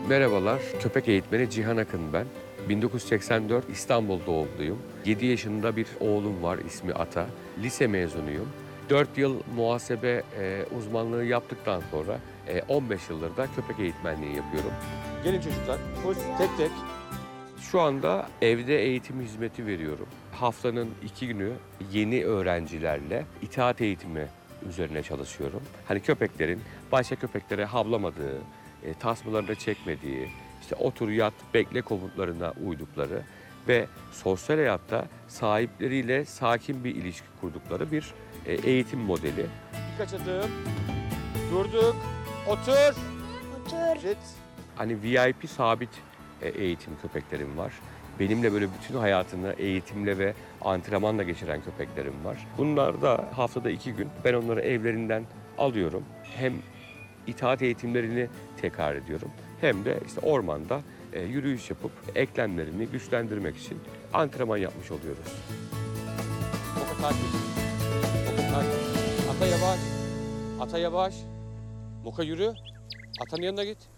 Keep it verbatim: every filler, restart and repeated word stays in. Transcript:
Merhabalar, köpek eğitmeni Cihan Akın ben. bin dokuz yüz seksen dört İstanbul doğumluyum. yedi yaşında bir oğlum var, ismi Ata. Lise mezunuyum. dört yıl muhasebe e, uzmanlığı yaptıktan sonra e, on beş yıldır da köpek eğitmenliği yapıyorum. Gelin çocuklar, koş tek tek. Şu anda evde eğitim hizmeti veriyorum. Haftanın iki günü yeni öğrencilerle itaat eğitimi üzerine çalışıyorum. Hani köpeklerin başka köpeklere havlamadığı, e, tasmalarını çekmediği, işte otur yat bekle komutlarına uydukları ve sosyal hayatta sahipleriyle sakin bir ilişki kurdukları bir e, eğitim modeli. Birkaç adım. Durduk. Otur. Otur. Sit. Hani V I P sabit e, eğitim köpeklerim var. Benimle böyle bütün hayatını eğitimle ve antrenmanla geçiren köpeklerim var. Bunlar da haftada iki gün ben onları evlerinden alıyorum. Hem itaat eğitimlerini tekrar ediyorum. Hem de işte ormanda e, yürüyüş yapıp eklemlerini güçlendirmek için antrenman yapmış oluyoruz. Moka takip. Moka takip. Ata yavaş. Ata yavaş. Moka yürü. Atanın yanına git.